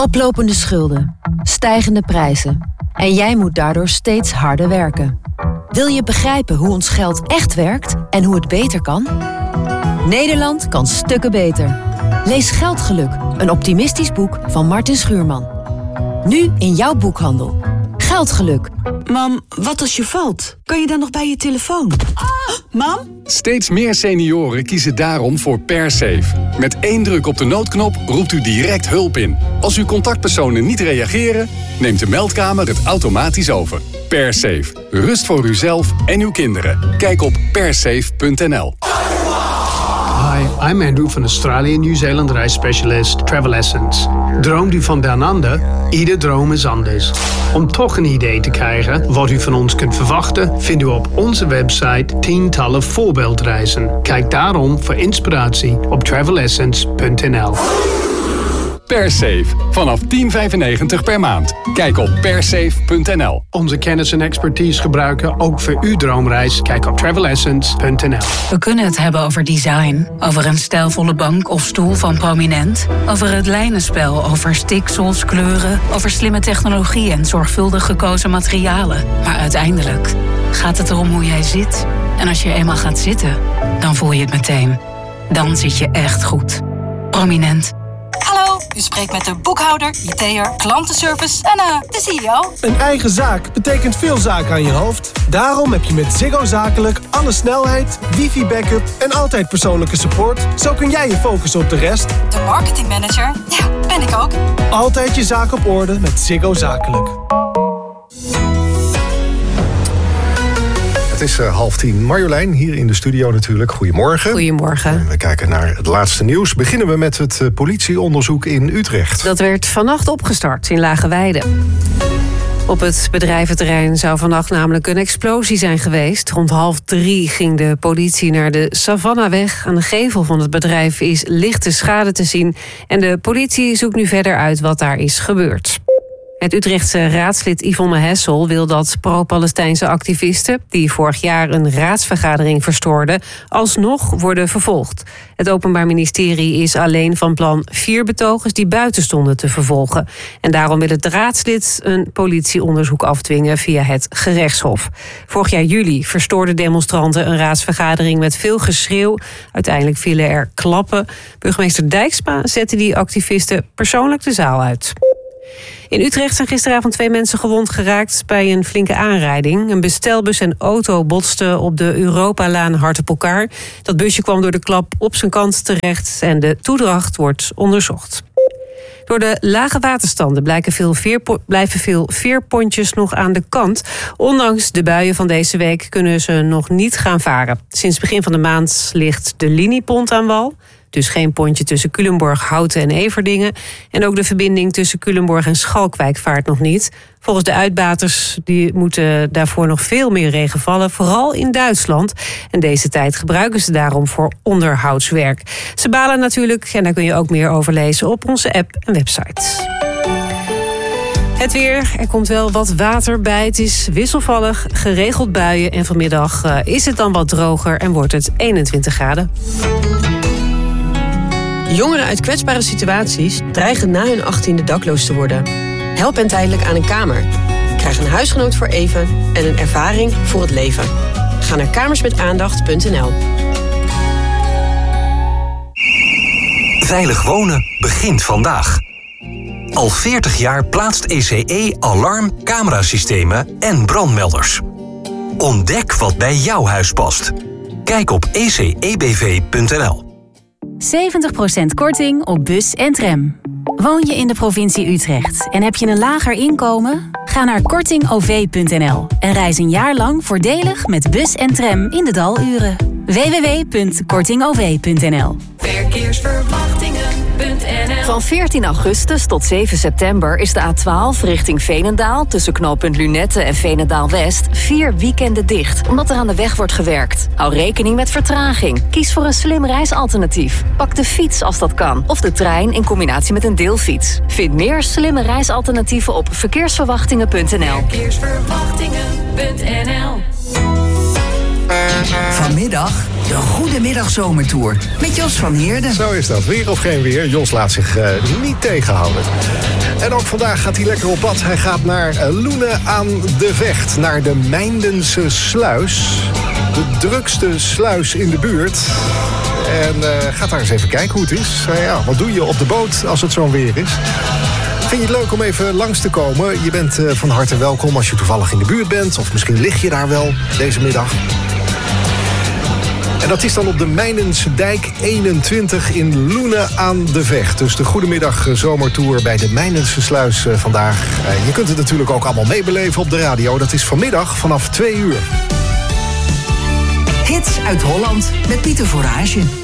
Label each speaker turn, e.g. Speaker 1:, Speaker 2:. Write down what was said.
Speaker 1: Oplopende schulden, stijgende prijzen en jij moet daardoor steeds harder werken. Wil je begrijpen hoe ons geld echt werkt en hoe het beter kan? Nederland kan stukken beter. Lees Geldgeluk, een optimistisch boek van Martin Schuurman. Nu in jouw boekhandel. Geldgeluk.
Speaker 2: Mam, wat als je valt? Kan je dan nog bij je telefoon? Mam?
Speaker 3: Steeds meer senioren kiezen daarom voor PerSafe. Met 1 druk op de noodknop roept u direct hulp in. Als uw contactpersonen niet reageren, neemt de meldkamer het automatisch over. PerSafe. Rust voor uzelf en uw kinderen. Kijk op persafe.nl.
Speaker 4: Hi, I'm Andrew van Australië New Zealand reisspecialist Travel Essence. Droomt u van down under? Ieder droom is anders. Om toch een idee te krijgen wat u van ons kunt verwachten, vindt u op onze website tientallen voorbeeldreizen. Kijk daarom voor inspiratie op travelessence.nl.
Speaker 3: PerSafe. Vanaf $10,95 per maand. Kijk op persafe.nl.
Speaker 4: Onze kennis en expertise gebruiken ook voor uw droomreis. Kijk op travelessence.nl.
Speaker 5: We kunnen het hebben over design, over een stijlvolle bank of stoel van Prominent, over het lijnenspel, over stiksels, kleuren, over slimme technologie en zorgvuldig gekozen materialen. Maar uiteindelijk gaat het erom hoe jij zit. En als je eenmaal gaat zitten, dan voel je het meteen. Dan zit je echt goed. Prominent.
Speaker 6: Hallo, u spreekt met de boekhouder, IT'er, klantenservice en de CEO.
Speaker 7: Een eigen zaak betekent veel zaken aan je hoofd. Daarom heb je met Ziggo Zakelijk alle snelheid, wifi-backup en altijd persoonlijke support. Zo kun jij je focussen op de rest.
Speaker 6: De marketingmanager? Ja, ben ik ook.
Speaker 7: Altijd je zaak op orde met Ziggo Zakelijk.
Speaker 8: Het is 9:30. Marjolein, hier in de studio natuurlijk. Goedemorgen.
Speaker 9: Goedemorgen.
Speaker 8: We kijken naar het laatste nieuws. Beginnen we met het politieonderzoek in Utrecht.
Speaker 9: Dat werd vannacht opgestart in Lageweide. Op het bedrijventerrein zou vannacht namelijk een explosie zijn geweest. Rond 2:30 ging de politie naar de Savannaweg. Aan de gevel van het bedrijf is lichte schade te zien. En de politie zoekt nu verder uit wat daar is gebeurd. Het Utrechtse raadslid Yvonne Hessel wil dat pro-Palestijnse activisten, die vorig jaar een raadsvergadering verstoorden, alsnog worden vervolgd. Het Openbaar Ministerie is alleen van plan 4 betogers die buiten stonden te vervolgen. En daarom wil het raadslid een politieonderzoek afdwingen via het gerechtshof. Vorig jaar juli verstoorden demonstranten een raadsvergadering met veel geschreeuw. Uiteindelijk vielen er klappen. Burgemeester Dijksma zette die activisten persoonlijk de zaal uit. In Utrecht zijn gisteravond 2 mensen gewond geraakt bij een flinke aanrijding. Een bestelbus en auto botsten op de Europalaan hard op elkaar. Dat busje kwam door de klap op zijn kant terecht en de toedracht wordt onderzocht. Door de lage waterstanden blijven veel veerpontjes nog aan de kant. Ondanks de buien van deze week kunnen ze nog niet gaan varen. Sinds begin van de maand ligt de liniepont aan wal. Dus geen pontje tussen Culemborg, Houten en Everdingen. En ook de verbinding tussen Culemborg en Schalkwijk vaart nog niet. Volgens de uitbaters moeten daarvoor nog veel meer regen vallen. Vooral in Duitsland. En deze tijd gebruiken ze daarom voor onderhoudswerk. Ze balen natuurlijk, en daar kun je ook meer over lezen op onze app en website. Het weer, er komt wel wat water bij. Het is wisselvallig, geregeld buien. En vanmiddag is het dan wat droger en wordt het 21 graden.
Speaker 10: Jongeren uit kwetsbare situaties dreigen na hun 18e dakloos te worden. Help hen tijdelijk aan een kamer. Krijg een huisgenoot voor even en een ervaring voor het leven. Ga naar kamersmetaandacht.nl.
Speaker 11: Veilig wonen begint vandaag. Al 40 jaar plaatst ECE alarm, camerasystemen en brandmelders. Ontdek wat bij jouw huis past. Kijk op ecebv.nl.
Speaker 12: 70% korting op bus en tram. Woon je in de provincie Utrecht en heb je een lager inkomen? Ga naar kortingov.nl en reis een jaar lang voordelig met bus en tram in de daluren. www.kortingov.nl.
Speaker 13: Verkeersverwachtingen.nl. Van 14 augustus tot 7 september is de A12 richting Veenendaal tussen knooppunt Lunette en Veenendaal-West 4 weekenden dicht, omdat er aan de weg wordt gewerkt. Hou rekening met vertraging. Kies voor een slim reisalternatief. Pak de fiets als dat kan, of de trein in combinatie met een deelfiets. Vind meer slimme reisalternatieven op verkeersverwachtingen.nl.
Speaker 14: Verkeersverwachtingen.nl. Vanmiddag de Goedemiddag Zomertour met Jos van Heerden.
Speaker 8: Zo is dat. Weer of geen weer. Jos laat zich niet tegenhouden. En ook vandaag gaat hij lekker op pad. Hij gaat naar Loenen aan de Vecht. Naar de Mijndense Sluis. De drukste sluis in de buurt. En gaat daar eens even kijken hoe het is. Wat doe je op de boot als het zo'n weer is? Vind je het leuk om even langs te komen? Je bent van harte welkom als je toevallig in de buurt bent. Of misschien lig je daar wel deze middag. En dat is dan op de Mijndense Dijk 21 in Loenen aan de Vecht. Dus de Goedemiddag Zomertour bij de Mijndense Sluis vandaag. Je kunt het natuurlijk ook allemaal meebeleven op de radio. Dat is vanmiddag vanaf 2 uur.
Speaker 14: Hits uit Holland met Pieter Voorage.